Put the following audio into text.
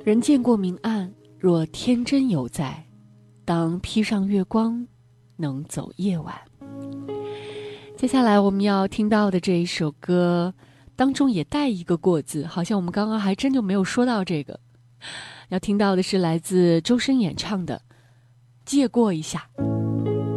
人见过明暗，若天真犹在，当披上月光，能走夜晚。接下来我们要听到的这一首歌当中也带一个过字，好像我们刚刚还真就没有说到这个。要听到的是来自周深演唱的《借过一下》。